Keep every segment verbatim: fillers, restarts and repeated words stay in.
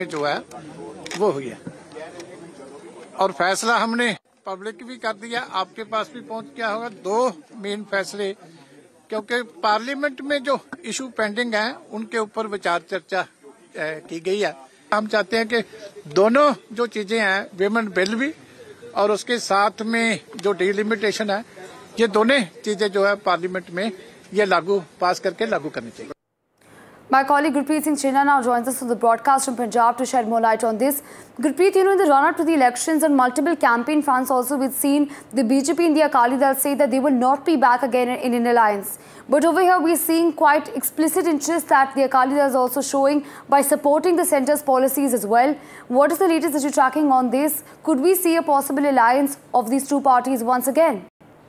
जो है वो हुई है और फैसला हमने पब्लिक भी कर दिया, आपके पास भी पहुंच गया होगा। दो मेन फैसले, क्योंकि पार्लियामेंट में जो इशू पेंडिंग हैं उनके ऊपर विचार चर्चा की गई है। हम चाहते हैं कि दोनों जो चीजें हैं, विमेन बिल भी और उसके साथ में जो डिलिमिटेशन है, ये दोनों चीजें जो है पार्लियामेंट में ये लागू पास करके लागू करनी चाहिए। My colleague Gurpreet Singh Chinna now joins us for the broadcast from Punjab to shed more light on this. Gurpreet, you know, in the run-up to the elections on multiple campaign fronts also, we've seen the B J P and the Akali Dal say that they will not be back again in an alliance. But over here, we're seeing quite explicit interest that the Akali Dal is also showing by supporting the centre's policies as well. What is the latest that you're tracking on this? Could we see a possible alliance of these two parties once again?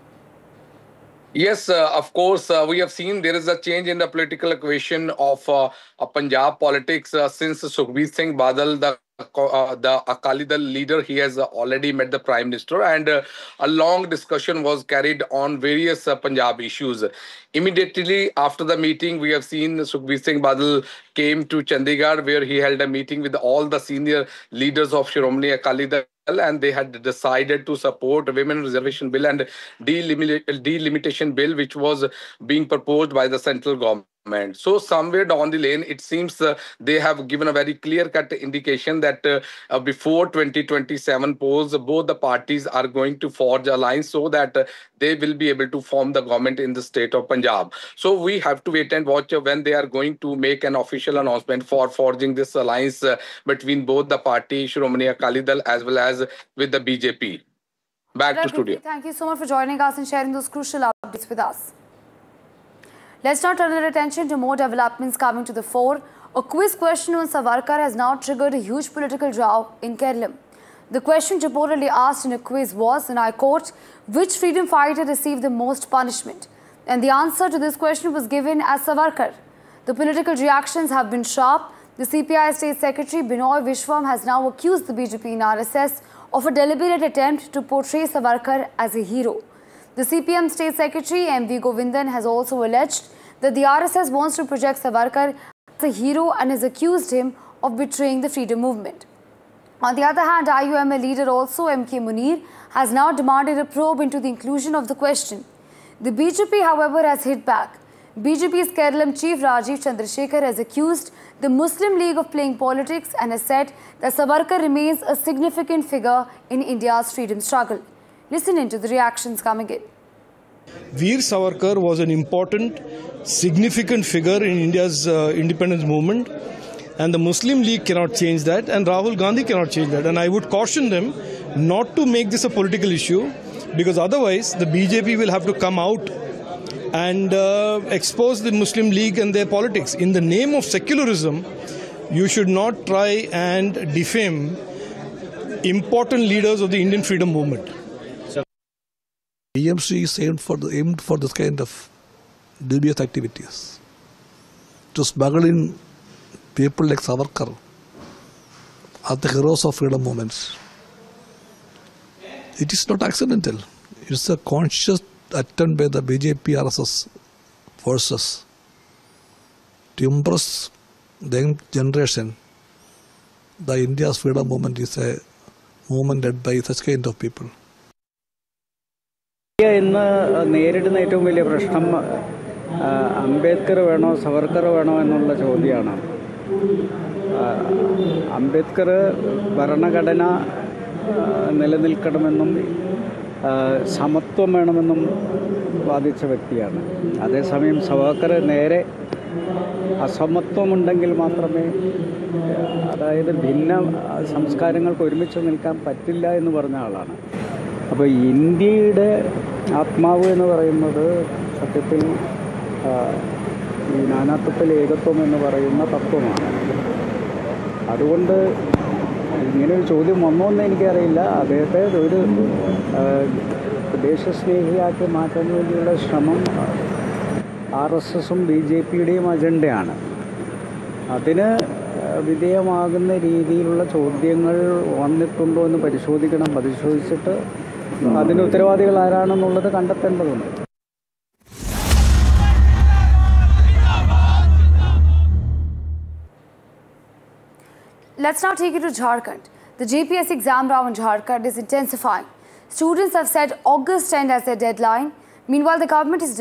Yes, uh, of course, uh, we have seen there is a change in the political equation of uh, uh, Punjab politics uh, since Sukhbir Singh Badal, the uh, the Akali Dal leader, he has uh, already met the Prime Minister, and uh, a long discussion was carried on various uh, Punjab issues. Immediately after the meeting, we have seen Sukhbir Singh Badal came to Chandigarh, where he held a meeting with all the senior leaders of Shiromani Akali Dal, and they had decided to support women reservation bill and delimit delimitation bill, which was being proposed by the central government. So somewhere down the lane, it seems uh, they have given a very clear-cut indication that uh, uh, before twenty twenty-seven polls, both the parties are going to forge alliance so that uh, they will be able to form the government in the state of Punjab. So we have to wait and watch uh, when they are going to make an official announcement for forging this alliance uh, between both the party, Shiromani Akali Dal, as well as with the B J P. Back to studio. Thank you so much for joining us and sharing those crucial updates with us. Let's now turn our attention to more developments coming to the fore. A quiz question on Savarkar has now triggered a huge political row in Kerala. The question reportedly asked in a quiz was, and I quote, which freedom fighter received the most punishment? And the answer to this question was given as Savarkar. The political reactions have been sharp. The C P I State Secretary Binoy Vishwam has now accused the B J P and R S S of a deliberate attempt to portray Savarkar as a hero. The C P M State Secretary M V Govindan has also alleged that the R S S wants to project Savarkar as a hero and has accused him of betraying the freedom movement. On the other hand, I U M A leader also M K Munir has now demanded a probe into the inclusion of the question. The B J P, however, has hit back. B J P's Kerala Chief Rajiv Chandrasekhar has accused the Muslim League of playing politics and has said that Savarkar remains a significant figure in India's freedom struggle. Listen into the reactions coming in. Veer Savarkar was an important, significant figure in India's uh, independence movement, and the Muslim League cannot change that, and Rahul Gandhi cannot change that. And I would caution them not to make this a political issue, because otherwise the B J P will have to come out and uh, expose the Muslim League and their politics. In the name of secularism, you should not try and defame important leaders of the Indian freedom movement. T M C is aimed for, the, aimed for this kind of dubious activities. To smuggle in people like Savarkar are the heroes of freedom movements. It is not accidental. It's a conscious attempt by the B J P R S S forces to impress the young generation that India's freedom movement is a movement led by such kind of people. ഇന്ന് നേരിടുന്ന ഏറ്റവും വലിയ പ്രശ്നം അംബേദ്കർ വേണോ സവർക്കർ വേണോ എന്നുള്ള ചോദ്യമാണ്. അംബേദ്കർ ഭരണഘടന നിലനിൽക്കണമെന്നും സമത്വം വേണമെന്നും വാദിച്ച വ്യക്തിയാണ്. അതേസമയം സവർക്കർ നേരെ അസമത്വമുണ്ടെങ്കിൽ മാത്രമേ, അതായത് ഭിന്ന സംസ്കാരങ്ങൾക്ക് ഒരുമിച്ച് നിൽക്കാൻ പറ്റില്ല എന്ന് പറഞ്ഞ ആളാണ്. അപ്പോൾ ഇന്ത്യയുടെ ആത്മാവ് എന്ന് പറയുന്നത് സത്യത്തിൽ ഈ നാനാത്വത്തിൽ ഏകത്വം എന്ന് പറയുന്ന തത്വമാണ്. അതുകൊണ്ട് ഇങ്ങനൊരു ചോദ്യം വന്നോ എന്ന് എനിക്കറിയില്ല. അദ്ദേഹത്തെ ഒരു ദേശസ്നേഹിയാക്കി മാറ്റാൻ വേണ്ടിയുള്ള ശ്രമം ആർ എസ് എസും ബി ജെ പിയുടെയും അജണ്ടയാണ്. അതിന് വിധേയമാകുന്ന രീതിയിലുള്ള ചോദ്യങ്ങൾ വന്നിട്ടുണ്ടോ എന്ന് പരിശോധിക്കണം. പരിശോധിച്ചിട്ട് അതിന് ഉത്തരവാദികൾ ആരാണെന്നുള്ളത് കണ്ടെത്തേണ്ടതുണ്ട്. let's now take you to Jharkhand. The J P S C exam round in Jharkhand is intensifying. Students have set August tenth as their deadline. Meanwhile, the government is